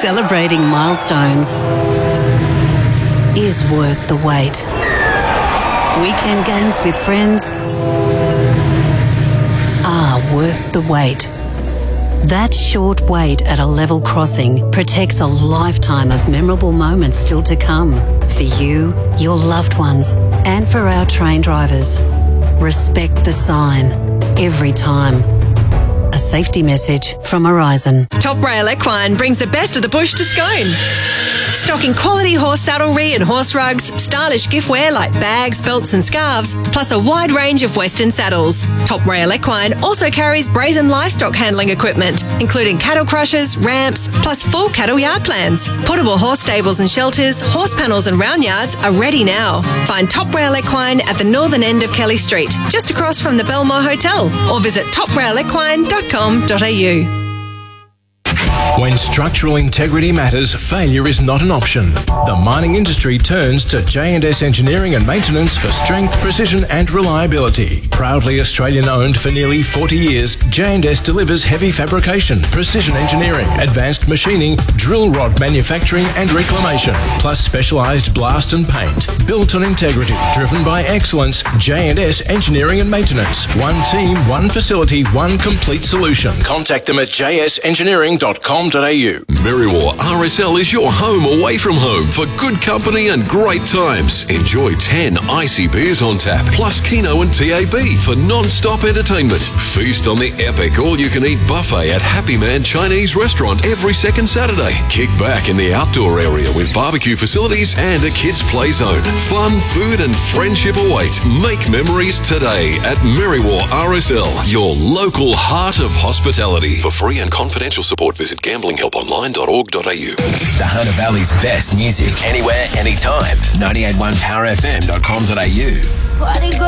Celebrating milestones is worth the wait. Weekend games with friends are worth the wait. That short wait at a level crossing protects a lifetime of memorable moments still to come. For you, your loved ones, and for our train drivers. Respect the sign every time. A safety message from Horizon. Top Rail Equine brings the best of the bush to Scone. Stocking quality horse saddlery and horse rugs, stylish giftware like bags, belts and scarves, plus a wide range of Western saddles. Top Rail Equine also carries brazen livestock handling equipment, including cattle crushers, ramps, plus full cattle yard plans. Portable horse stables and shelters, horse panels and round yards are ready now. Find Top Rail Equine at the northern end of Kelly Street, just across from the Belmore Hotel, or visit toprailequine.com.au. When structural integrity matters, failure is not an option. The mining industry turns to J&S Engineering and Maintenance for strength, precision and reliability. Proudly Australian-owned for nearly 40 years, J&S delivers heavy fabrication, precision engineering, advanced machining, drill rod manufacturing and reclamation, plus specialised blast and paint. Built on integrity, driven by excellence, J&S Engineering and Maintenance. One team, one facility, one complete solution. Contact them at jsengineering.com. Merriwa RSL is your home away from home for good company and great times. Enjoy 10 icy beers on tap, plus Keno and TAB for non-stop entertainment. Feast on the epic all-you-can-eat buffet at Happy Man Chinese Restaurant every second Saturday. Kick back in the outdoor area with barbecue facilities and a kids' play zone. Fun, food and friendship await. Make memories today at Merriwa RSL, your local heart of hospitality. For free and confidential support, visit gamblinghelponline.org.au. The Hunter Valley's best music, anywhere, anytime. 98.1powerfm.com.au.